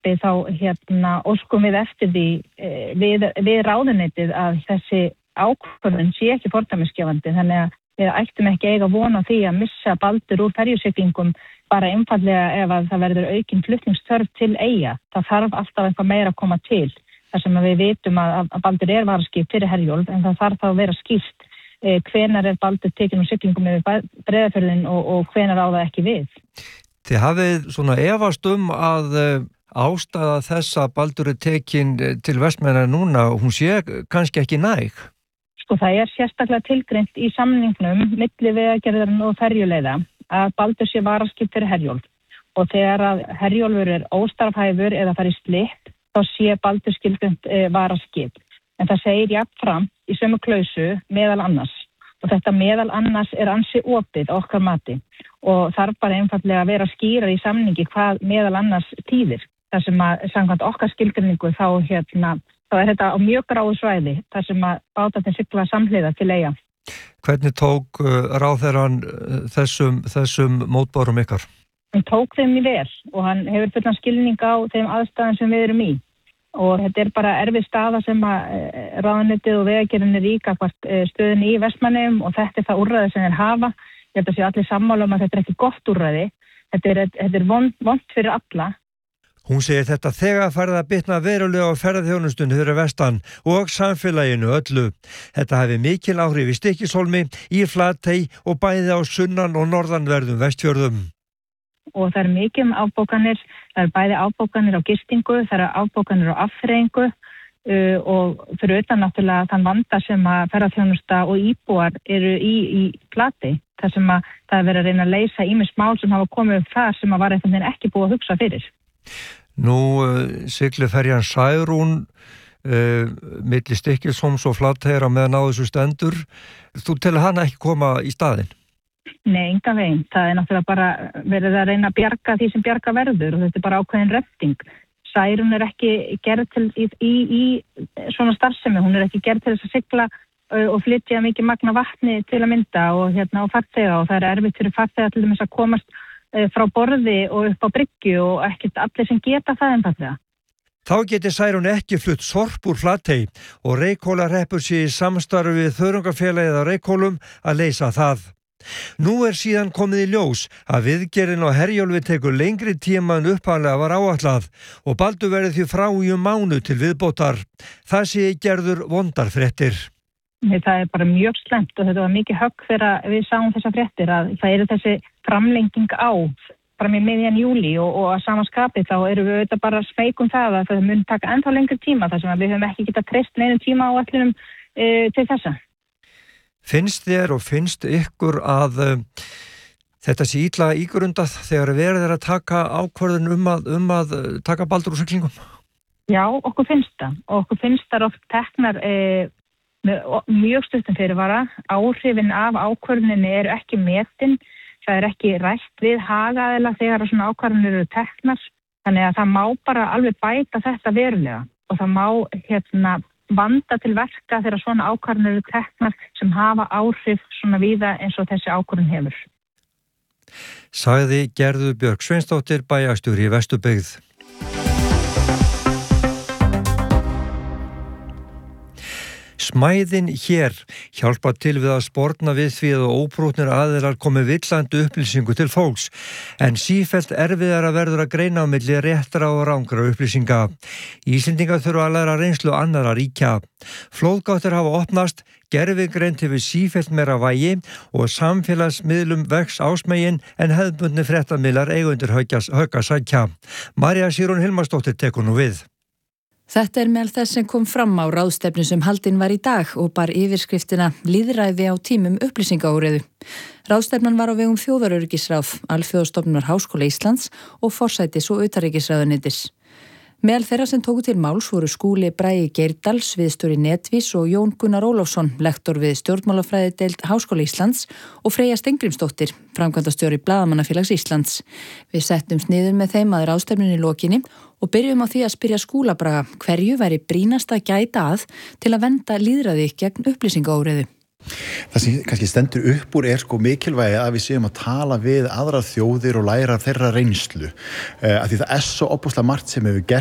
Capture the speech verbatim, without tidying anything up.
kappi þá hérna óskum við eftir því eh, við, við ráðuneytið að þessi ákvörðun sé ekki fordæmisgefandi, þannig að við ættum ekki eiga von á því að missa Baldur úr ferjusiglingum bara einfaldlega ef að það verður aukin flutningsþörf til Eyja. Það þarf alltaf eitthvað meira að koma til, þar sem að við vitum að, að Baldur er varaskip fyrir Herjólf, en það þarf þá að vera skýrt eh, hvenær er Baldur tekinn úr siglingum yfir Breiðafjörðinn og, og hvenær á það ekki við. Þið hafið svona efast um að uh, ástæða þess að Baldur er tekinn til Vestmannaeyja núna, hún sé kannski ekki næg? Sko það er sérstaklega tilgreint í samningnum milli Vegagerðarinnar og ferjuleiða að Baldur sé varaskip fyrir Herjólf og þegar að Herjólfur er óstarfhæfur eða farið slipp þá sé Baldur skilgreint e, varaskip. En það segir jafnframt í sömu klausu meðal annars og þetta meðal annars er ansi opið okkar mati og þarf bara einfaldlega að vera skýrar í samningi hvað meðal annars þýðir. Þar sem að samkvæmt okkar skilgreiningu þá, hérna, þá er þetta á mjög gráu svæði þar sem að bátarnir sigla samhliða til Eyja. Hvernig tók uh, ráðherrann uh, þessum, þessum mótbárum ykkar? Hann tók þeim í vel og hann hefur fullan skilning á þeim aðstæðum sem við erum í. Og þetta er bara erfið staða sem að uh, ráðuneytið og Vegagerðin er ríka hvort uh, stöðin í Vestmannaeyjum og þetta er það úrræði sem þeir hafa. Ég held að sé allir sammála um að þetta er ekki gott úrræði. Þetta er, þetta er vond, vond fyrir alla. Hún segir þetta þegar farið að bitna verulega á ferðaþjónustunni fyrir vestan og samfélaginu öllu. Þetta hefði mikil áhrif í Stykkishólmi, í Flatey og bæði á sunnan- og norðanverðum Vestfjörðum. Og það er mikið um afbókanir, það er bæði afbókanir á gistingu, það er afbókanir á afþreyingu uh, og fyrir utan náttúrulega þann vanda sem að ferðaþjónusta og íbúar eru í, í Flatey. Það sem að það er verið að reyna að leysa ýmis mál sem hafa komið upp þar sem að var eitthvað ekki búið að hugsa fyrir. Nú uh, siglir ferjan Særún uh, milli Stykkishólms og Flateyjar á meðan á þessu stendur. Þú telur hana ekki koma í staðinn? Nei, engan veginn. Það er náttúrulega bara verið að reyna að bjarga því sem bjarga verður og þetta er bara ákveðin retting. Særún er ekki gerð til í, í, í svona starfsemi, hún er ekki gerð til þess að sigla uh, og flytja mikið magna vatni til að mynda og hérna á farþega og það er erfitt fyrir farþega til þess að komast frá borði og upp á bryggju og ekkert allir sem geta það einfaldlega. Þá geti Særún ekki flutt sorp úr Flatey og Reykhólahreppur sé í samstarfi við Þörungafélagið á Reykhólum að leysa það. Nú er síðan komið í ljós að viðgerðin á Herjólfi tekur lengri tíma en upphaflega var áætlað og Baldur verði því frá í um mánuð til viðbótar. Það sé gerður vondar fréttir. Það er bara mjög slæmt og þetta var mikið högg þegar við sáum þessa fréttir að það eru þessi framlenging á fram í miðjan júlí og, og að samanskapi þá erum við auðvitað bara smeykum það að það mun taka ennþá lengri tíma þar sem við höfum ekki getað treyst neinu tíma á allunum e, til þessa. Finnst þér og finnst ykkur að uh, þetta sé illa ígrundað þegar verið er að taka ákvörðun um að, um að uh, taka Baldur úr siglingum? Já, okkur finnst það og okkur finnst það oft teknar e, með mjög stuttum fyrirvara. Áhrifin af ákvörðuninni eru ekki metin, það er ekki rætt við hagaðila þegar svona ákvörðunir eru teknar, þannig að það má bara alveg bæta þetta verulega og það má hérna vanda til verka þegar svona ákvörðunir eru teknar sem hafa áhrif svona víða eins og þessi ákvörðun hefur. Sagði Gerður Björk Sveinsdóttir, bæjarstjóri í Vesturbyggð. Smæðin hér hjálpa til við að sporna við því að óbrotnir aðilar komi villandi upplýsingu til fólks, en sífellt erfiðara verður að greina á milli réttra og rangra upplýsinga. Íslendingar þurfa að læra reynslu annarra ríkja. Flóðgáttir hafa opnast, gervigreind hefur sífellt meira vægi og samfélagsmiðlum vex ásmegin en hefðbundni fréttamiðlar eigundir högga sækja. María Sírún Hilmarsdóttir tekur nú við. Þetta er meðal þess sem kom fram á ráðstefnu sem haldin var í dag og bar yfirskriftina Lýðræði á tímum upplýsingaóreiðu. Ráðstefnan var á vegum Þjóðaröryggisráð, Alþjóðastofnunar Háskóla Íslands og forsætis- og utanríkisráðuneytis. Meðal þeirra sem tóku til máls voru Skúli Bragi Geirdal, sviðsstjóri Netvís og Jón Gunnar Ólafsson, lektor við stjórnmálafræðideild Háskóla Íslands og Freyja Steingrímsdóttir, framkvæmdastjóri Blaðamannafélags Íslands. Við settumst niður með þeim að ráðstefnunni lokinni og byrjum á því að spyrja Skúla Braga hverju væri brýnast að gæta að til að vernda lýðræði gegn upplýsingaóreiðu. Það sem kannski stendur upp úr er sko mikilvægi að við séum að tala við aðrar þjóðir og læra þeirra reynslu. Uh, af því það er svo opaslega margt sem hefur gert